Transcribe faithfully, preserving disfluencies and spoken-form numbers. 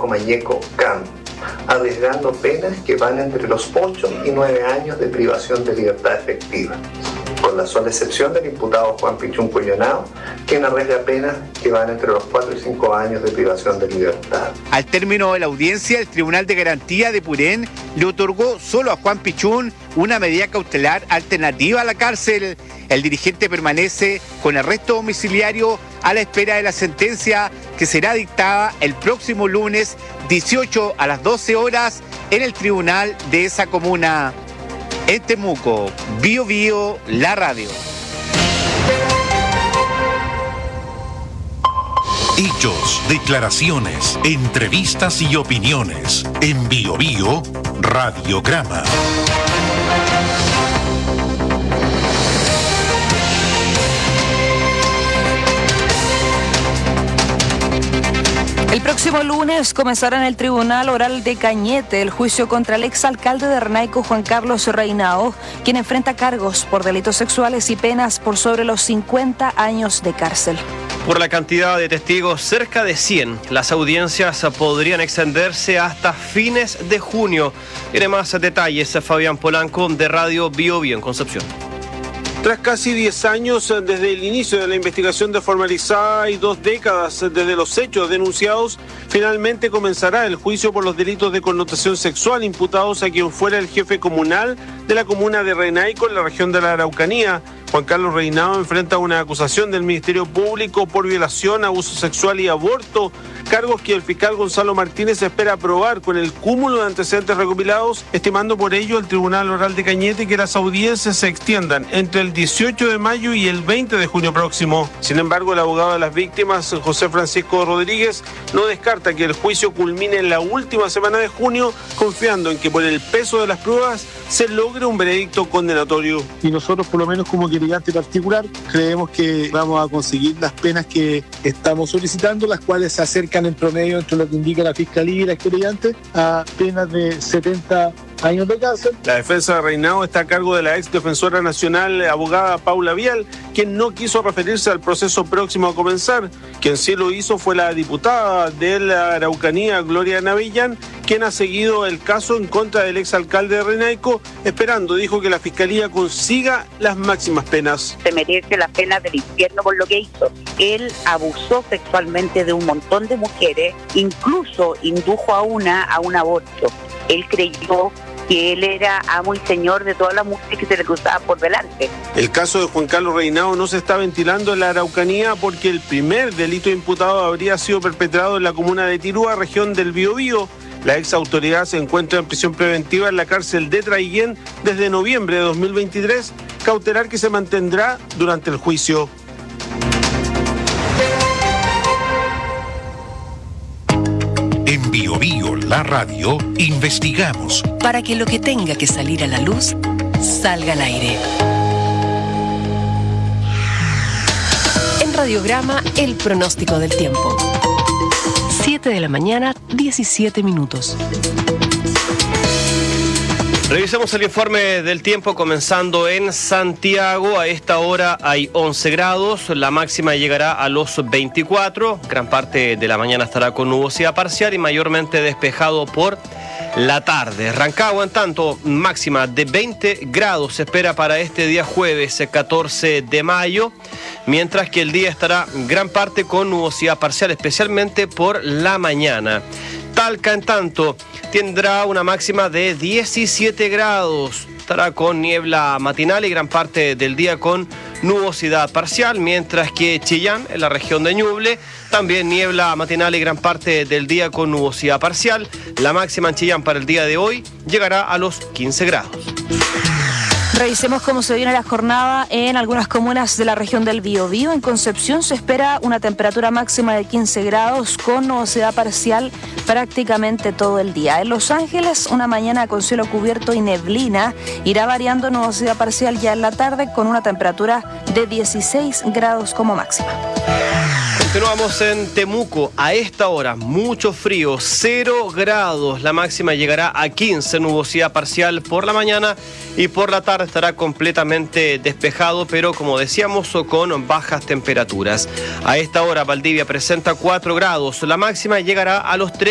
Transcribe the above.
Franco Mañeco Camp, arriesgando penas que van entre los ocho y nueve años de privación de libertad efectiva, con la sola excepción del imputado Juan Pichún Cuellonao, quien arriesga penas que van entre los cuatro y cinco años de privación de libertad. Al término de la audiencia, el Tribunal de Garantía de Purén le otorgó solo a Juan Pichún una medida cautelar alternativa a la cárcel. El dirigente permanece con arresto domiciliario a la espera de la sentencia que será dictada el próximo lunes dieciocho a las doce horas en el tribunal de esa comuna. En Temuco, Bio Bio, la radio. Hechos, declaraciones, entrevistas y opiniones. En Bio Bio, Radiograma. El próximo lunes comenzará en el Tribunal Oral de Cañete el juicio contra el exalcalde de Renaico, Juan Carlos Reinao, quien enfrenta cargos por delitos sexuales y penas por sobre los cincuenta años de cárcel. Por la cantidad de testigos, cerca de cien, las audiencias podrían extenderse hasta fines de junio. Tiene más detalles Fabián Polanco de Radio Bio Bio en Concepción. Tras casi diez años desde el inicio de la investigación desformalizada y dos décadas desde los hechos denunciados, finalmente comenzará el juicio por los delitos de connotación sexual imputados a quien fuera el jefe comunal de la comuna de Renaico en la región de la Araucanía. Juan Carlos Reinao enfrenta una acusación del Ministerio Público por violación, abuso sexual y aborto, cargos que el fiscal Gonzalo Martínez espera aprobar con el cúmulo de antecedentes recopilados, estimando por ello el Tribunal Oral de Cañete que las audiencias se extiendan entre el dieciocho de mayo y el veinte de junio próximo. Sin embargo, el abogado de las víctimas, José Francisco Rodríguez, no descarta que el juicio culmine en la última semana de junio, confiando en que por el peso de las pruebas se logre un veredicto condenatorio. Y nosotros, por lo menos como querellante particular, creemos que vamos a conseguir las penas que estamos solicitando, las cuales se acercan en promedio entre lo que indica la Fiscalía y la querellante a penas de setenta años de cárcel. La defensa de Reinao está a cargo de la ex defensora nacional, abogada Paula Vial, quien no quiso referirse al proceso próximo a comenzar. Quien sí lo hizo fue la diputada de la Araucanía, Gloria Navillán, quien ha seguido el caso en contra del exalcalde de Renaico, esperando, dijo, que la Fiscalía consiga las máximas penas. Se merece la pena del infierno por lo que hizo. Él abusó sexualmente de un montón de mujeres, incluso indujo a una a un aborto. Él creyó que él era amo y señor de todas las mujeres que se le cruzaban por delante. El caso de Juan Carlos Reinao no se está ventilando en la Araucanía porque el primer delito imputado habría sido perpetrado en la comuna de Tirúa, región del Biobío. La ex autoridad se encuentra en prisión preventiva en la cárcel de Traiguén desde noviembre de dos mil veintitrés, cautelar que se mantendrá durante el juicio. En Bio Bio, la radio, investigamos para que lo que tenga que salir a la luz salga al aire. En Radiograma, el pronóstico del tiempo. siete de la mañana, diecisiete minutos. Revisamos el informe del tiempo comenzando en Santiago. A esta hora hay once grados, la máxima llegará a los veinticuatro. Gran parte de la mañana estará con nubosidad parcial y mayormente despejado por la tarde. Rancagua, en tanto, máxima de veinte grados se espera para este día jueves catorce de mayo, mientras que el día estará gran parte con nubosidad parcial, especialmente por la mañana. Talca, en tanto, tendrá una máxima de diecisiete grados. Estará con niebla matinal y gran parte del día con nubosidad parcial, mientras que Chillán, en la región de Ñuble, también niebla matinal y gran parte del día con nubosidad parcial. La máxima en Chillán para el día de hoy llegará a los quince grados. Revisemos cómo se viene la jornada en algunas comunas de la región del Biobío. En Concepción se espera una temperatura máxima de quince grados con nubosidad parcial prácticamente todo el día. En Los Ángeles, una mañana con cielo cubierto y neblina. Irá variando nubosidad parcial ya en la tarde con una temperatura de dieciséis grados como máxima. Continuamos en Temuco. A esta hora, mucho frío, cero grados. La máxima llegará a quince, nubosidad parcial por la mañana y por la tarde estará completamente despejado, pero como decíamos, con bajas temperaturas. A esta hora, Valdivia presenta cuatro grados. La máxima llegará a los tres.